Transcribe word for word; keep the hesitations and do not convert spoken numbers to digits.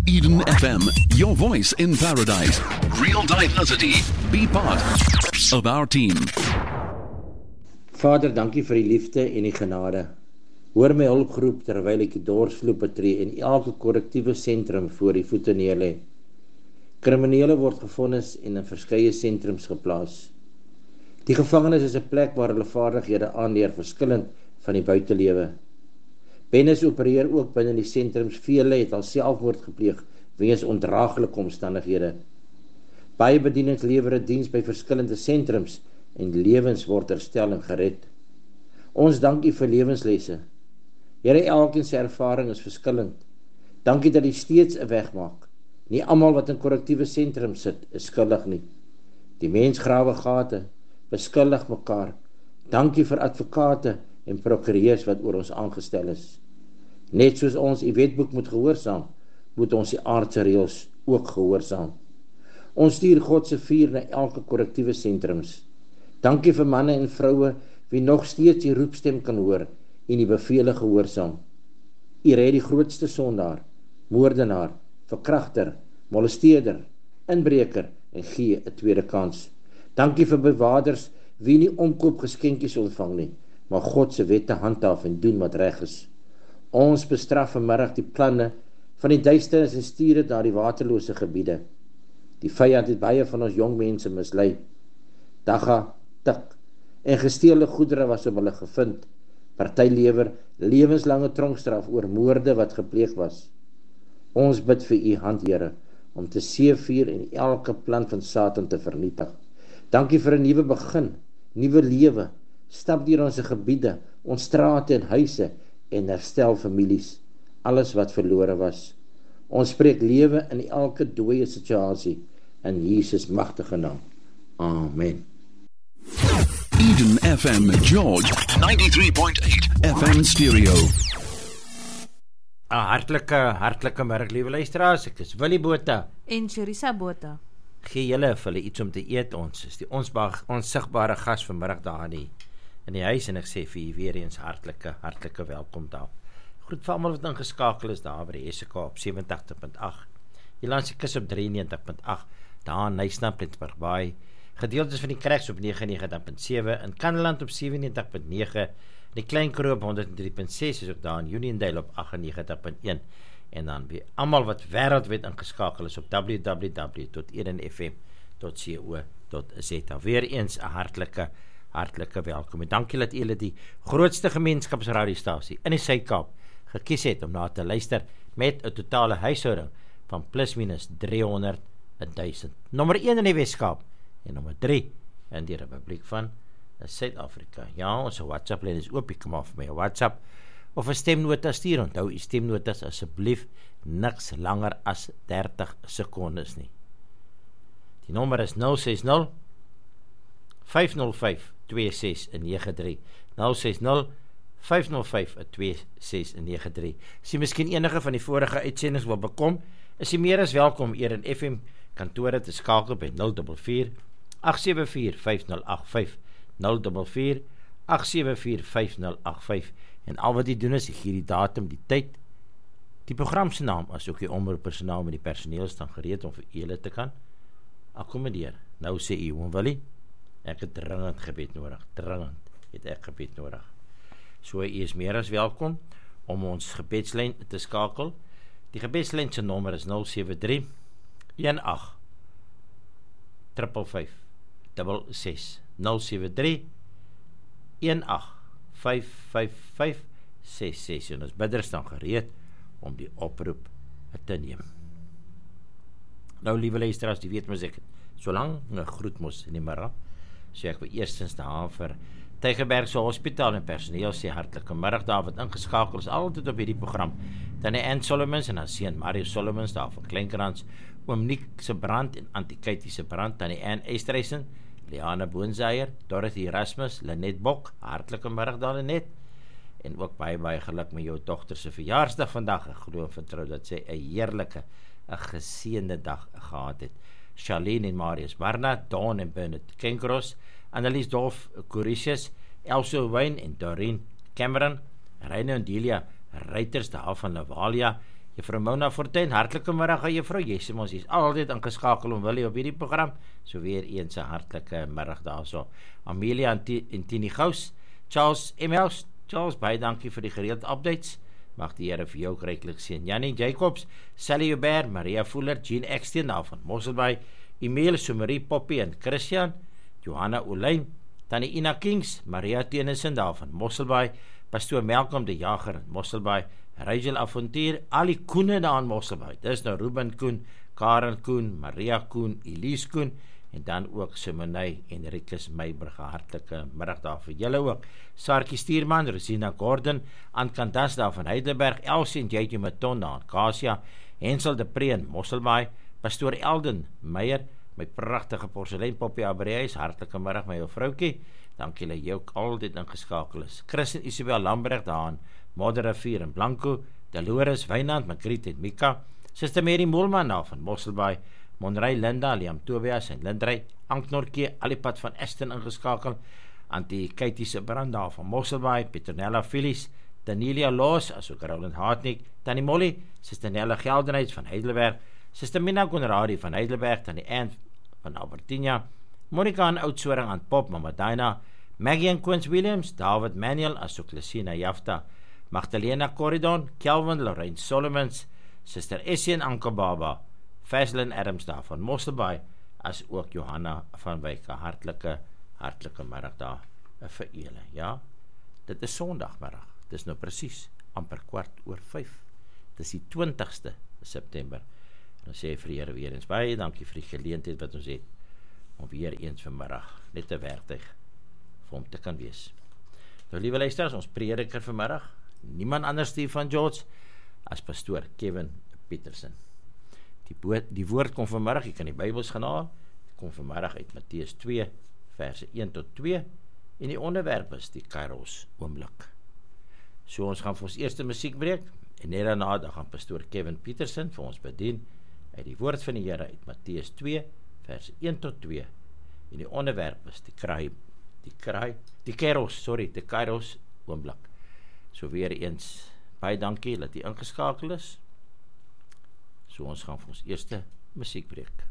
Eden F M, your voice in paradise. Real diversity. Be part of our team. Vader, dankie vir die liefde en die genade. Hoor my hulpgeroep terwyl ek die dorsvloer betree en elke korrektiewe sentrum voor die voete neerlê. Kriminele word gevonnis en in verskeie sentrums geplaas. Die gevangenis is 'n plek waar hulle vaardighede aanleer, verskillend van die buitelewe. Bendes opereer ook binne die sentrums. Vele het al selfmoord gepleeg weens ondraaglike omstandighede. Baie bedienings lewer 'n diens by verskillende sentrums en lewens word herstel en gered. Ons dankie vir lewenslesse. Here, elkeen se ervaring is verskillend. Dankie dat U steeds 'n weg maak. Nie almal wat in korrektiewe sentrums sit, is skuldig nie. Die mens grawe gate, beskuldig mekaar. Dankie vir advokate en prokureurs wat oor ons aangestel is. Net soos ons U wetboek moet gehoorsaam, moet ons die aardse reëls ook gehoorsaam. Ons stuur God se vuur na elke korrektiewe sentrums. Dankie vir manne en vroue wie nog steeds die roepstem kan hoor en die bevele gehoorsaam. U red die grootste sondaar, moordenaar, verkragter, molesteerder, inbreker en gee 'n tweede kans. Dankie vir bewaarders wie nie omkoopgeskenkies ontvang nie, maar God se wette handhaaf en doen wat reg is. Ons bestraf vanmiddag die planne van die duisternis en stuur dit na die waterlose gebiede. Die vyand het baie van ons jong mense mislei. Dagga, tik en gesteelde goedere was op hulle gevind. Party lewer lewenslange tronkstraf oor moorde wat gepleeg was. Ons bid vir U hand, Here, om te seëvier en elke plan van Satan te vernietig. Dankie vir 'n nuwe begin, nuwe lewe. Stap deur ons gebiede, ons strate en huise en herstel families, alles wat verlore was. Ons spreek lewe in elke dooie situasie in Jesus magtige naam. Amen. Eden F M George ninety-three point eight F M Stereo. Ah, hartlike, hartlike middag, liewe luisteraars. Ek is Willie Botha en Charissa Botha. Gee julle vir hulle iets om te eet. Ons is die onsigbare gas vanmiddag daar in die, in die huis en ek sê vir u weer eens hartlike, hartlike welkom daar. Groet vir almal wat ingeskakel is daar by die S K op sewe agt punt agt. Elandse Kus op drie negentig punt agt. Daar in Nysna, Plettsburg Baai. Gedeeltes van die Cracks op nege negentig punt sewe, in Kanneland op sewe negentig punt nege, in die Klein Karoo op honderd drie punt ses, is ook daar in Uniondale op agt negentig punt een, en dan by almal wat wêreldwyd ingeskakel is op w w w dot eden f m dot co dot z. Weer eens 'n hartlike, hartlike welkom. En dankie dat julle die grootste gemeenskapsradiostasie in die Suid-Kaap gekies het om na te luister met 'n totale huishouding van plus minus driehonderd duisend. Nommer een in die Weskaap en nommer drie in die Republiek van Suid-Afrika. Ja, ons WhatsApp lyn is oop, jy kan maar vir my 'n WhatsApp of 'n stemnota stuur. Onthou, u stemnotas asseblief niks langer as dertig sekondes nie. Die nommer is nul ses nul vyf nul vyf twee ses nege drie. nul ses nul vyf nul vyf twee ses nege drie. As jy miskien enige van die vorige uitsendings wil bekom, is jy meer as welkom eer in F M kantore te skakel by nul vier vier agt sewe vier vyf nul agt vyf, nul vier vier agt sewe vier vyf nul agt vyf, en al wat jy doen is, jy gee die datum, die tyd, die program se naam, as ook die omroeper se naam en die personeel staan gereed om vir julle te kan akkommodeer. Nou sê u, oom Willie, ek het dringend gebed nodig, dringend het ek gebed nodig. So u is meer as welkom om ons gebedslyn te skakel. Die gebedslyn se nommer is nul sewe drie een agt vyf vyf vyf ses, nul sewe drie een agt vyf vyf vyf ses ses, en ons bidders staan gereed om die oproep te neem. Nou, liewe luisteraars, die weet mos ek so lang 'n groet mos in die middag, so ek wil eerstens daar vir Tygerbergse Hospitaal en personeel sê hartlike middag daar wat ingeskakel is altyd op hierdie program. Dan die Ann Solomons en haar seun Mario Solomons daar van Kleinkrans, oom Nick se brand en Antikytie se brand, dan die Ann Esterhuizen, Liana Boonzaier, Dorothy Erasmus, Lenet Bok, hartlike middag daar Lenet, en ook baie baie geluk met jou dogter se verjaarsdag vandag. Ek glo en vertrou dat sy 'n heerlike, 'n geseënde dag gehad het. Charlene en Marius Barnard, Dawn en Bernard Kenkros, Annelies Dolf Coricius, Elso Wyn en Doreen Cameron, Reine en Delia Reiters daar van Lavalia, Juffrou Mona Fortuin, hartlike middag aan juffrou Jessie, ons is altyd ingeskakel om Willie op hierdie program, so weer eens 'n hartlike middag daarso. Amelia en Tini Gous, Charles Emmels, Charles, baie dankie vir die gereelde updates, mag die Here vir jou ryklik seën. Jannie Jacobs, Sally Hubert, Maria Fuller, Jean Eksteen daar van Mosselbaai, Emile Sumarie Poppy en Christian, Johanna Olyn, Tannie Ina Kings, Maria Tennyson daar van Mosselbaai, Pastoor Malcolm de Jager in Mosselbaai, Rachel Avontuur, Ali Koene daar in Mosselbaai, dis nou Ruben Koen, Karen Koen, Maria Koen, Elise Koen, en dan ook Simonei en Rikus Meiburg, hartelike middag daar vir julle ook. Saartjie Stuurman, Rosina Gordon, Ann Kandas daar van Heidelberg, Elsie en J J Maton daar in Kasia, Hensel de Preen, Mosselbaai, Pastoor Elden Meyer, my pragtige porseleinpoppie Abreis, hartelike middag my jou vroukie, dankie dat jy ook altyd ingeskakel is. Chris en Isabel Lambrecht daar in Modderrivier en Blanco, Dolores Wynand, Magriet en Mika, Sister Mary Moelman daar van Mosselbaai, Monrey Linda, Liam Tobias en Lindrey, Anknorkie, Alipad van Aston ingeskakel, Antie Katie se brand daar van Mosselbaai, Petronella Phyllis, Danielia Loos, asook Roland Hartnick, Tannie Molly, Sister Nella Geldenhuis van Heidelberg, Sister Mina Conradi van Heidelberg, Tannie Anne van Albertina, Monica en Oudsoring aan Pop, Mama Dina, Maggie en Quince Williams, David Manuel, asook Lucina Jafta, Magdalena Corridon, Kelvin Lorraine Solomons, Sister Essie en Anke Baba, Faslin Adams daar van Mosselbaai, as ook Johanna van Wyk, hartelike, hartelike middag daar vir julle, ja, dit is sondagmiddag, dit is nou precies, amper kwart oor vyf, dit is die twintigste September, en ons sê vir die Here weer eens, baie dankie vir die geleentheid wat ons het, om weer eens vanmiddag, net 'n werktuig, vir hom te kan wees. Nou liewe luisteraars, ons prediker vanmiddag, niemand anders die van George, as pastoor Kevin Petersen. Die, boot, die woord kom vanmiddag, jy kan die Bybels gaan haal, kom vanmiddag uit Matteus twee, verse een tot twee, en die onderwerp is die Kairos oomblik. So ons gaan vir ons eerste musiekbreek, en net daarna dan gaan pastoor Kevin Petersen vir ons bedien, uit die woord van die Here uit Matteus twee, verse een tot twee, en die onderwerp is die kraai, die kraai, die Kairos, sorry, die Kairos oomblik. So weer eens, baie dankie dat jy ingeskakel is. So ons gaan vir ons eerste musiekbreek.